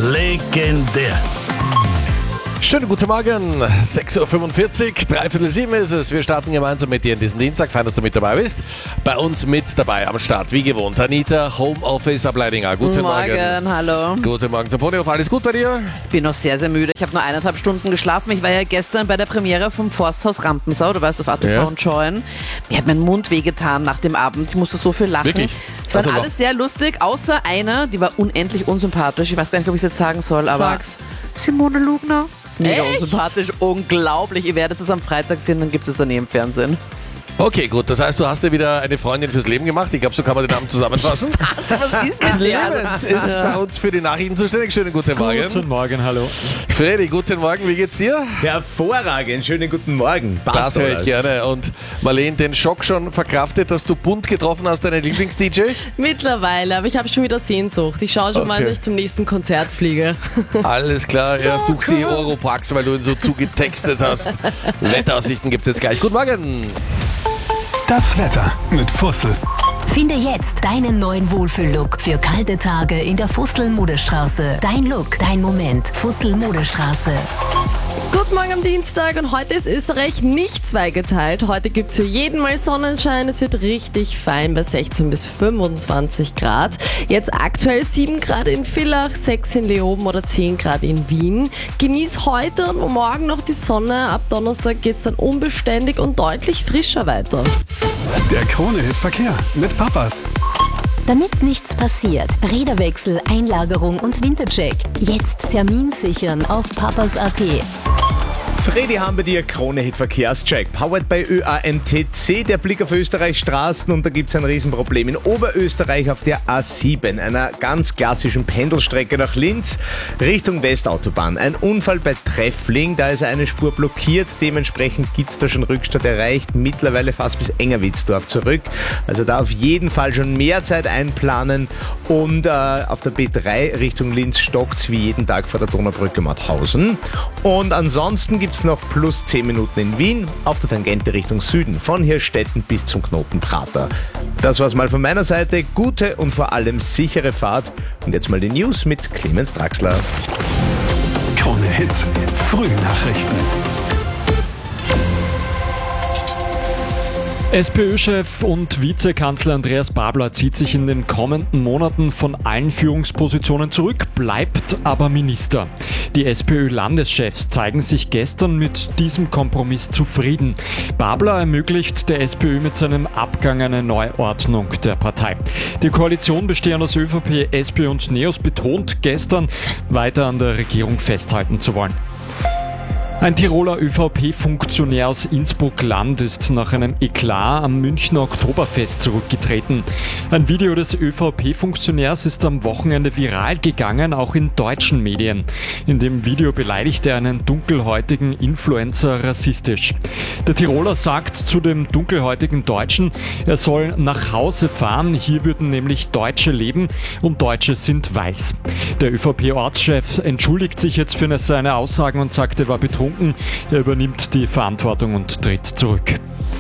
Legendär. Schönen guten Morgen, 6.45 Uhr, 6:45 ist es. Wir starten gemeinsam mit dir in diesen Dienstag. Fein, dass du mit dabei bist. Bei uns mit dabei am Start, wie gewohnt, Anita, Homeoffice Ableidinger. Guten Morgen. Hallo. Guten Morgen zum Ponyhof. Alles gut bei dir? Ich bin noch sehr, sehr müde. Ich habe nur 1,5 Stunden geschlafen. Ich war ja gestern bei der Premiere vom Forsthaus Rampensau, du weißt, auf ATV und Join. Mir hat mein Mund wehgetan nach dem Abend. Ich musste so viel lachen. Wirklich? Es war alles sehr lustig, außer einer, die war unendlich unsympathisch. Ich weiß gar nicht, ob ich es jetzt sagen soll, aber Sag's. Simone Lugner. Mega unsympathisch, unglaublich. Ihr werdet es am Freitag sehen, dann gibt es dann im Fernsehen. Okay, gut. Das heißt, du hast dir wieder eine Freundin fürs Leben gemacht. Ich glaube, so kann man den Namen zusammenfassen. Was ist mit dir? Clemens ist bei uns für die Nachrichten zuständig. Schönen guten Morgen. Guten Morgen, hallo. Freddy, guten Morgen. Wie geht's dir? Hervorragend, schönen guten Morgen. Das höre ich gerne. Und Marlene, den Schock schon verkraftet, dass du bunt getroffen hast, deinen Lieblings-DJ? Mittlerweile, aber ich habe schon wieder Sehnsucht. Ich schaue schon mal, dass ich zum nächsten Konzert fliege. Alles klar, er sucht die Oropax, weil du ihn so zugetextet hast. Wetteraussichten gibt's jetzt gleich. Guten Morgen. Das Wetter mit Fussel. Finde jetzt deinen neuen Wohlfühl-Look für kalte Tage in der Fussel-Modestraße. Dein Look, dein Moment. Fussel-Modestraße. Guten Morgen am Dienstag und heute ist Österreich nicht zweigeteilt. Heute gibt es für jeden mal Sonnenschein. Es wird richtig fein bei 16 bis 25 Grad. Jetzt aktuell 7 Grad in Villach, 6 in Leoben oder 10 Grad in Wien. Genieß heute und morgen noch die Sonne. Ab Donnerstag geht es dann unbeständig und deutlich frischer weiter. Der Krone-Hit Verkehr mit Papas. Damit nichts passiert, Räderwechsel, Einlagerung und Wintercheck. Jetzt Termin sichern auf papas.at. Freddy haben wir dir Krone-Hit Verkehrscheck. Powered by ÖAMTC, der Blick auf Österreichs Straßen und da gibt es ein Riesenproblem. In Oberösterreich auf der A7, einer ganz klassischen Pendelstrecke nach Linz, Richtung Westautobahn. Ein Unfall bei Treffling, da ist eine Spur blockiert, dementsprechend gibt es da schon Rückstand erreicht, mittlerweile fast bis Engerwitzdorf zurück. Also da auf jeden Fall schon mehr Zeit einplanen und auf der B3 Richtung Linz stockt's wie jeden Tag vor der Donaubrücke Mauthausen. Und ansonsten gibt es noch plus 10 Minuten in Wien auf der Tangente Richtung Süden, von Hirstetten bis zum Knoten Prater. Das war's mal von meiner Seite. Gute und vor allem sichere Fahrt. Und jetzt mal die News mit Clemens Draxler. Krone-Hits. Frühnachrichten. SPÖ-Chef und Vizekanzler Andreas Babler zieht sich in den kommenden Monaten von allen Führungspositionen zurück, bleibt aber Minister. Die SPÖ-Landeschefs zeigen sich gestern mit diesem Kompromiss zufrieden. Babler ermöglicht der SPÖ mit seinem Abgang eine Neuordnung der Partei. Die Koalition bestehend aus ÖVP, SPÖ und NEOS betont gestern, weiter an der Regierung festhalten zu wollen. Ein Tiroler ÖVP-Funktionär aus Innsbruck-Land ist nach einem Eklat am Münchner Oktoberfest zurückgetreten. Ein Video des ÖVP-Funktionärs ist am Wochenende viral gegangen, auch in deutschen Medien. In dem Video beleidigt er einen dunkelhäutigen Influencer rassistisch. Der Tiroler sagt zu dem dunkelhäutigen Deutschen, er soll nach Hause fahren, hier würden nämlich Deutsche leben und Deutsche sind weiß. Der ÖVP-Ortschef entschuldigt sich jetzt für seine Aussagen und sagt, er war betrunken. Er übernimmt die Verantwortung und tritt zurück.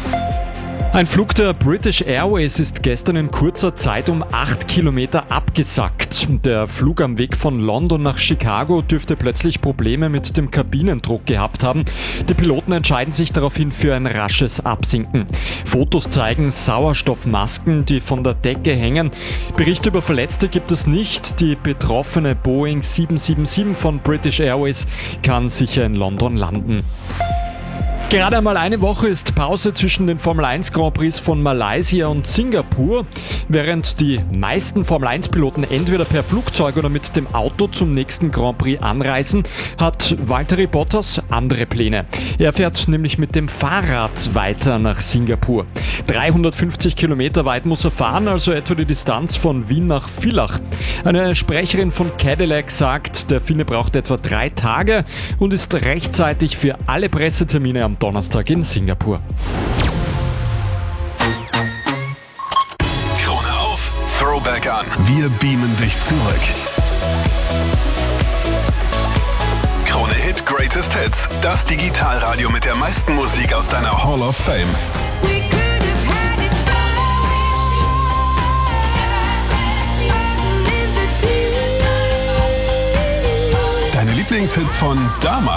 Ein Flug der British Airways ist gestern in kurzer Zeit um 8 Kilometer abgesackt. Der Flug am Weg von London nach Chicago dürfte plötzlich Probleme mit dem Kabinendruck gehabt haben. Die Piloten entscheiden sich daraufhin für ein rasches Absinken. Fotos zeigen Sauerstoffmasken, die von der Decke hängen. Berichte über Verletzte gibt es nicht. Die betroffene Boeing 777 von British Airways kann sicher in London landen. Gerade einmal eine Woche ist Pause zwischen den Formel 1 Grand Prix von Malaysia und Singapur. Während die meisten Formel 1 Piloten entweder per Flugzeug oder mit dem Auto zum nächsten Grand Prix anreisen, hat Valtteri Bottas andere Pläne. Er fährt nämlich mit dem Fahrrad weiter nach Singapur. 350 Kilometer weit muss er fahren, also etwa die Distanz von Wien nach Villach. Eine Sprecherin von Cadillac sagt, der Finne braucht etwa 3 Tage und ist rechtzeitig für alle Pressetermine am Donnerstag in Singapur. Krone auf, Throwback an. Wir beamen dich zurück. Krone Hit Greatest Hits. Das Digitalradio mit der meisten Musik aus deiner Hall of Fame. Lieblingshits von damals.